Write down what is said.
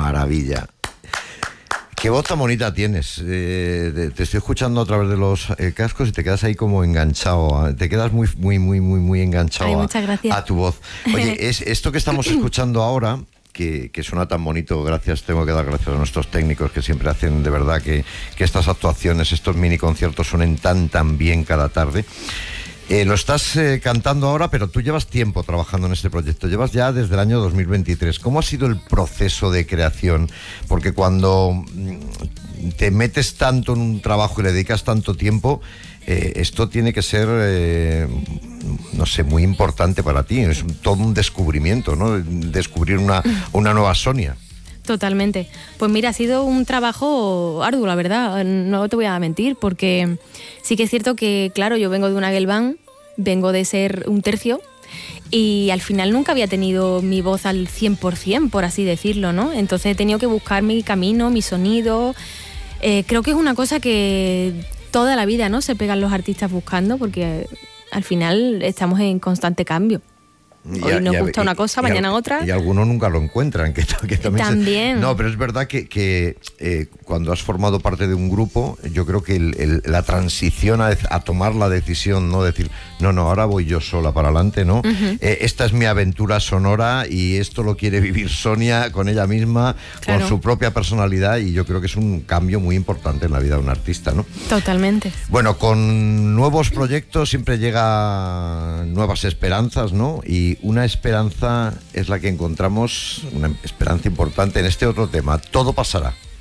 maravilla. Qué voz tan bonita tienes. Te estoy escuchando a través de los cascos y te quedas ahí como enganchado. Te quedas muy enganchado. Ay, muchas gracias. A tu voz. Oye, esto que estamos escuchando ahora, que suena tan bonito, tengo que dar gracias a nuestros técnicos que siempre hacen de verdad que estas actuaciones, estos mini conciertos suenen tan bien cada tarde. Lo estás cantando ahora, pero tú llevas tiempo trabajando en este proyecto, llevas ya desde el año 2023. ¿Cómo ha sido el proceso de creación? Porque cuando te metes tanto en un trabajo y le dedicas tanto tiempo, esto tiene que ser, no sé, muy importante para ti. Es todo un descubrimiento, ¿no? Descubrir una nueva Sonia. Totalmente. Pues mira, ha sido un trabajo arduo, la verdad, no te voy a mentir, porque sí que es cierto que, claro, yo vengo de una girl band, vengo de ser un tercio, y al final nunca había tenido mi voz al 100%, por así decirlo, ¿no? Entonces he tenido que buscar mi camino, mi sonido. Creo que es una cosa que toda la vida, ¿no?, se pegan los artistas buscando, porque al final estamos en constante cambio. Hoy nos gusta una cosa, mañana otra. Y algunos nunca lo encuentran. Que también. No, pero es verdad que cuando has formado parte de un grupo, yo creo que la transición a tomar la decisión, no decir, no, ahora voy yo sola para adelante, ¿no? Uh-huh. Esta es mi aventura sonora y esto lo quiere vivir Sonia con ella misma, claro, con su propia personalidad, y yo creo que es un cambio muy importante en la vida de un artista, ¿no? Totalmente. Bueno, con nuevos proyectos siempre llegan nuevas esperanzas, ¿no? Y una esperanza es la que encontramos, una esperanza importante en este otro tema. Todo pasará.